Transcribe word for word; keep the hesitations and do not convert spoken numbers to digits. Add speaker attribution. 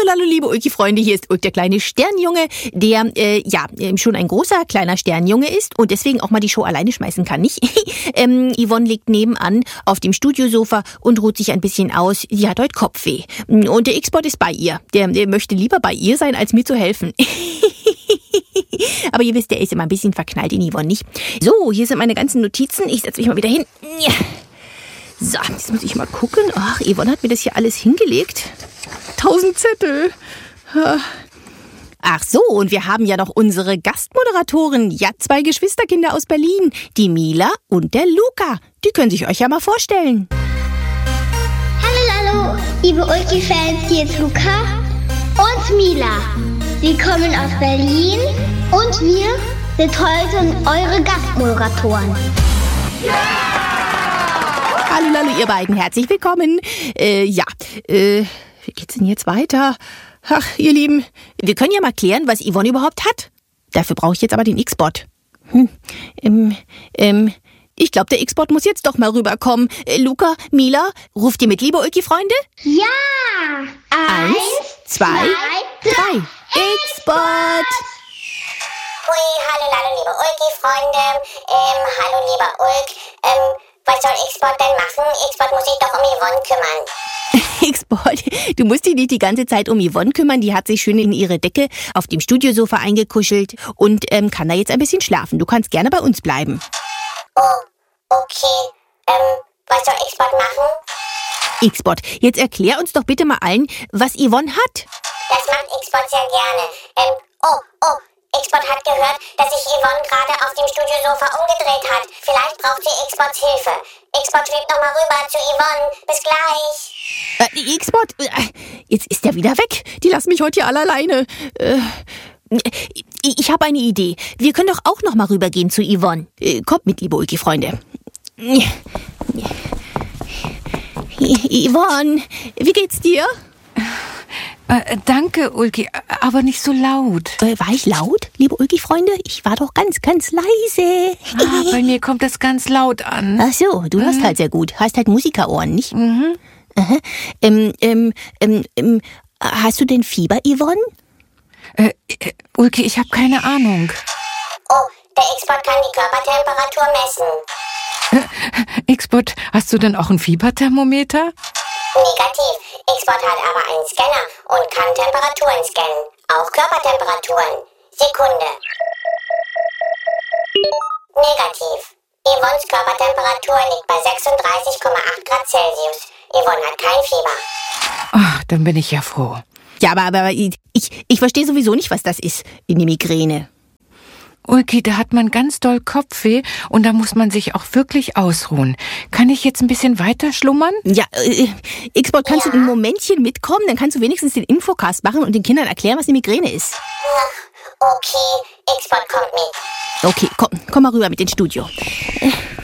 Speaker 1: Hallo, hallo, liebe Ulki-Freunde, hier ist Ulk, der kleine Sternjunge, der, äh, ja, schon ein großer, kleiner Sternjunge ist und deswegen auch mal die Show alleine schmeißen kann, nicht? ähm, Yvonne liegt nebenan auf dem Studiosofa und ruht sich ein bisschen aus. Die hat heute Kopfweh. Und der X-Bot ist bei ihr. Der, der möchte lieber bei ihr sein, als mir zu helfen. Aber ihr wisst, der ist immer ein bisschen verknallt in Yvonne, nicht? So, hier sind meine ganzen Notizen. Ich setze mich mal wieder hin. Ja. So, jetzt muss ich mal gucken. Ach, Yvonne hat mir das hier alles hingelegt. Tausend Zettel. Ach so, und wir haben ja noch unsere Gastmoderatoren. Ja, zwei Geschwisterkinder aus Berlin. Die Mila und der Luca. Die können sich euch ja mal vorstellen.
Speaker 2: Hallo, hallo, liebe Ulki-Fans. Hier ist Luca und Mila. Sie kommen aus Berlin und wir sind heute eure Gastmoderatoren.
Speaker 1: Hallo, hallo, ihr beiden, herzlich willkommen. Äh, ja, äh, wie geht's denn jetzt weiter? Ach, ihr Lieben, wir können ja mal klären, was Yvonne überhaupt hat. Dafür brauche ich jetzt aber den X-Bot. Hm, ähm, ähm, ich glaube, der X-Bot muss jetzt doch mal rüberkommen. Äh, Luca, Mila, ruft ihr mit, liebe Ulki-Freunde?
Speaker 2: Ja!
Speaker 1: Eins, zwei,
Speaker 2: zwei,
Speaker 1: drei. X-Bot!
Speaker 3: Hui, hallo, hallo, liebe Ulki-Freunde. Ähm, hallo, lieber Ulk. Ähm, was soll X-Bot denn machen? X-Bot muss sich doch um Yvonne kümmern.
Speaker 1: X-Bot, du musst dich nicht die ganze Zeit um Yvonne kümmern. Die hat sich schön in ihre Decke auf dem Studiosofa eingekuschelt und ähm, kann da jetzt ein bisschen schlafen. Du kannst gerne bei uns bleiben.
Speaker 3: Oh, okay. Ähm, was soll X-Bot machen?
Speaker 1: X-Bot, jetzt erklär uns doch bitte mal allen, was Yvonne hat.
Speaker 3: Das macht X-Bot sehr gerne. Ähm, oh, oh. X-Bot hat gehört, dass sich Yvonne gerade auf dem Studiosofa umgedreht hat. Vielleicht braucht sie X-Bots Hilfe. X-Bot schwebt nochmal rüber zu Yvonne. Bis gleich.
Speaker 1: Äh, X-Bot, äh, jetzt ist er wieder weg. Die lassen mich heute hier alle alleine. Äh, ich ich habe eine Idee. Wir können doch auch nochmal rübergehen zu Yvonne. Äh, kommt mit, liebe Ulki-Freunde. Yvonne, wie geht's dir?
Speaker 4: Äh, danke, Ulki, aber nicht so laut.
Speaker 1: Äh, war ich laut, liebe Ulki-Freunde? Ich war doch ganz, ganz leise.
Speaker 4: Ah, bei mir kommt das ganz laut an.
Speaker 1: Ach so, du hörst
Speaker 4: mhm.
Speaker 1: halt sehr gut. Hast halt Musikerohren, nicht?
Speaker 4: Mhm.
Speaker 1: Aha. Ähm, ähm, ähm, ähm, hast du denn Fieber, Yvonne?
Speaker 4: Äh, äh, Ulki, ich habe keine Ahnung.
Speaker 3: Oh, der X-Bot kann die Körpertemperatur messen.
Speaker 4: Äh, X-Bot, hast du denn auch ein Fieberthermometer?
Speaker 3: Negativ. X-Bot hat aber einen Scanner und kann Temperaturen scannen. Auch Körpertemperaturen. Sekunde. Negativ. Yvonnes Körpertemperatur liegt bei sechsunddreißig Komma acht Grad Celsius. Yvonne hat kein Fieber.
Speaker 4: Ach, dann bin ich ja froh.
Speaker 1: Ja, aber, aber ich, ich verstehe sowieso nicht, was das ist, in die Migräne.
Speaker 4: Ulki, da hat man ganz doll Kopfweh und da muss man sich auch wirklich ausruhen. Kann ich jetzt ein bisschen weiter schlummern?
Speaker 1: Ja, äh, X-Bot, kannst
Speaker 3: Ja.
Speaker 1: du ein Momentchen mitkommen? Dann kannst du wenigstens den Infocast machen und den Kindern erklären, was eine Migräne ist.
Speaker 3: Ach, okay. X-Bot kommt mit.
Speaker 1: Okay, komm, komm mal rüber mit ins Studio. Äh,